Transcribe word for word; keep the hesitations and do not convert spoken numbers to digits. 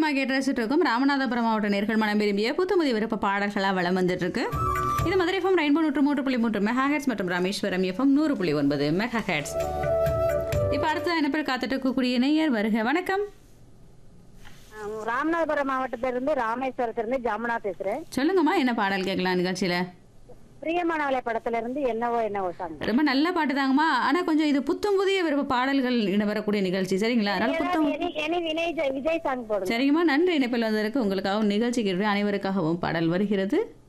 நம்ம கேட்டு ரசிச்சுட்டு இருக்கோம். ராமநாதபுரம் மாவட்ட நேர்கள் மனம் விரும்பிய புத்தமதி விருப்ப பாடல்களா வலம் வந்துட்டு இருக்கு. இது மதுரை எஃப்எம் ரெயின்போ நூற்று மூன்று புள்ளி மூன்று மெகா ஹெட்ஸ் மற்றும் ராமேஸ்வரம் எஃப்எம் நூறு புள்ளி ஒன்பது மெகா ஹெட்ஸ். இப்போ அடுத்த இணைப்பில் காத்துட்டு இருக்கக்கூடிய நேயர் வருக. வணக்கம். ராமநாதபுரம் மாவட்டத்திலிருந்து ராமேஸ்வரத்திலிருந்து ஜாமுனா பேசுறேன். சொல்லுங்கம்மா, என்ன பாடல் கேட்கலாம் நிகழ்ச்சியில? பிரியமானவளை படத்துல இருந்து என்னவோ என்னவோ சாங். ரொம்ப நல்ல பாட்டு தாங்கம்மா. ஆனா கொஞ்சம் இது புத்தம் புதிய விருப்ப பாடல்கள் இடம்பெறக்கூடிய நிகழ்ச்சி, சரிங்களா? அதனால புத்தம் விஜய் விஜய் சாங் போடுங்க. சரிங்கம்மா, நன்றி. இணைப்பில் வந்ததற்கு உங்களுக்காகவும் நிகழ்ச்சிக்கு அனைவருக்காகவும் பாடல் வருகிறது.